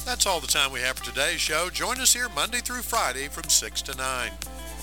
That's all the time we have for today's show. Join us here Monday through Friday from 6 to 9.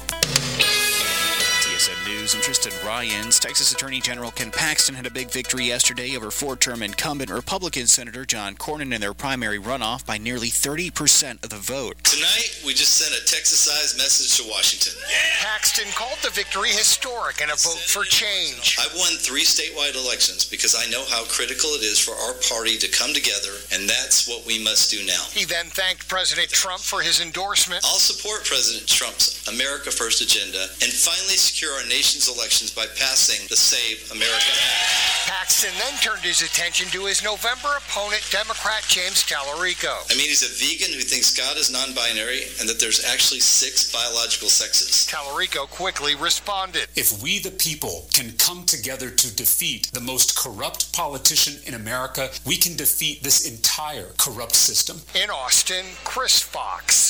TSN News, I'm Tristan Ryans. Texas Attorney General Ken Paxton had a big victory yesterday over four-term incumbent Republican Senator John Cornyn in their primary runoff by nearly 30% of the vote. Tonight, we just sent a Texas-sized message to Washington. Paxton called the victory historic and a vote for change. I won 3 statewide elections because I know how critical it is for our party to come together, and that's what we must do now. He then thanked President Trump for his endorsement. I'll support President Trump's America First agenda and finally secure our nation's elections by passing the Save America Act. Paxton then turned his attention to his November opponent, Democrat James Talarico. I mean, he's a vegan who thinks God is non-binary and that there's actually 6 biological sexes. Talarico quickly responded. If we, the people, can come together to defeat the most corrupt politician in America, we can defeat this entire corrupt system. In Austin, Chris Fox,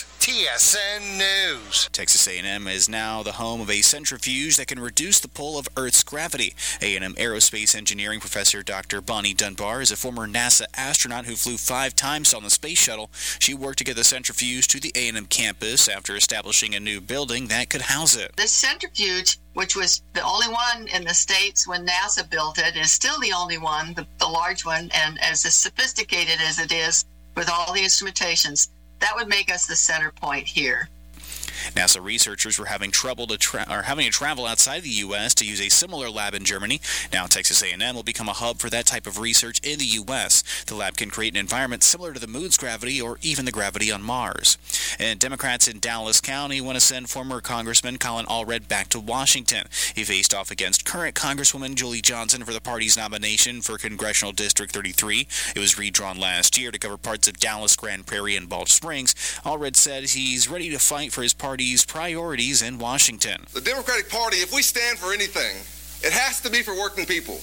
TSN News. Texas A&M is now the home of a centrifuge that can reduce the pull of Earth's gravity. A&M aerospace engineering professor Dr. Bonnie Dunbar is a former NASA astronaut who flew 5 times on the space shuttle. She worked to get the centrifuge to the A&M campus after establishing a new building that could house it. This centrifuge, which was the only one in the States when NASA built it, is still the only one, the large one, and as sophisticated as it is with all the instrumentations, that would make us the center point here. NASA researchers were having trouble to travel outside the U.S. to use a similar lab in Germany. Now Texas A&M will become a hub for that type of research in the U.S. The lab can create an environment similar to the moon's gravity or even the gravity on Mars. And Democrats in Dallas County want to send former Congressman Colin Allred back to Washington. He faced off against current Congresswoman Julie Johnson for the party's nomination for Congressional District 33. It was redrawn last year to cover parts of Dallas, Grand Prairie, and Balch Springs. Allred said he's ready to fight for his party's priorities in Washington. The Democratic Party, if we stand for anything, it has to be for working people.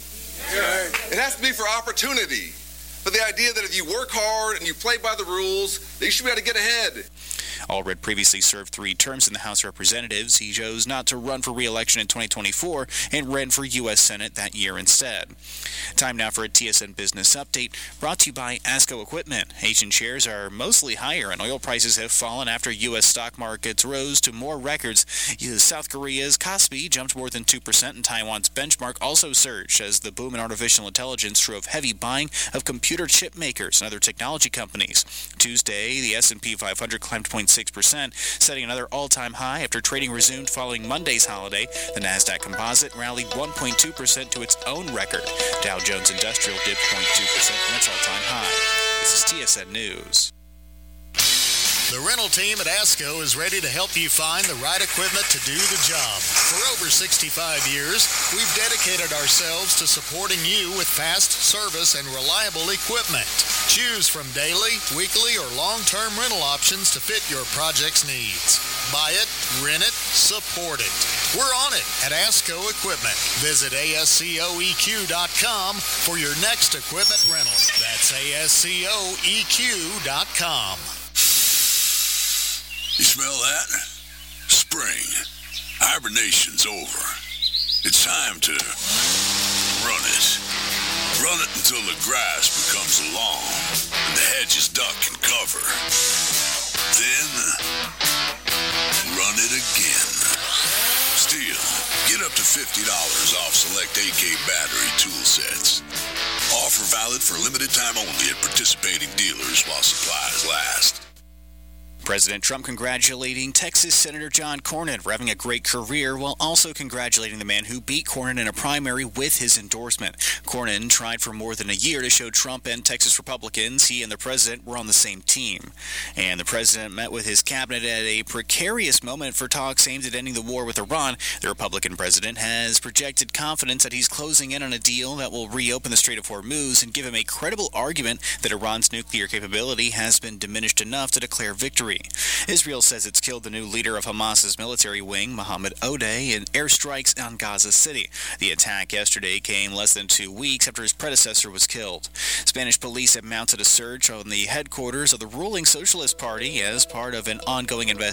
It has to be for opportunity, for the idea that if you work hard and you play by the rules, that you should be able to get ahead. Allred previously served 3 terms in the House of Representatives. He chose not to run for re-election in 2024 and ran for U.S. Senate that year instead. Time now for a TSN Business Update, brought to you by ASCO Equipment. Asian shares are mostly higher, and oil prices have fallen after U.S. stock markets rose to more records. South Korea's Kospi jumped more than 2%, and Taiwan's benchmark also surged as the boom in artificial intelligence drove heavy buying of computer chip makers and other technology companies. Tuesday, the S&P 500 climbed 0.6%, setting another all-time high after trading resumed following Monday's holiday. The Nasdaq Composite rallied 1.2% to its own record. Dow Jones Industrial dipped 0.2% from its all-time high. This is TSN News. The rental team at ASCO is ready to help you find the right equipment to do the job. For over 65 years, we've dedicated ourselves to supporting you with fast service and reliable equipment. Choose from daily, weekly, or long-term rental options to fit your project's needs. Buy it, rent it, support it. We're on it at ASCO Equipment. Visit ASCOEQ.com for your next equipment rental. That's ASCOEQ.com. You smell that? Spring. Hibernation's over. It's time to run it. Run it until the grass becomes long and the hedges duck and cover. Then, run it again. Still, get up to $50 off select AK battery tool sets. Offer valid for limited time only at participating dealers while supplies last. President Trump congratulating Texas Senator John Cornyn for having a great career, while also congratulating the man who beat Cornyn in a primary with his endorsement. Cornyn tried for more than a year to show Trump and Texas Republicans he and the president were on the same team. And the president met with his cabinet at a precarious moment for talks aimed at ending the war with Iran. The Republican president has projected confidence that he's closing in on a deal that will reopen the Strait of Hormuz and give him a credible argument that Iran's nuclear capability has been diminished enough to declare victory. Israel says it's killed the new leader of Hamas's military wing, Mohammed Odeh, in airstrikes on Gaza City. The attack yesterday came less than 2 weeks after his predecessor was killed. Spanish police have mounted a search on the headquarters of the ruling Socialist Party as part of an ongoing investigation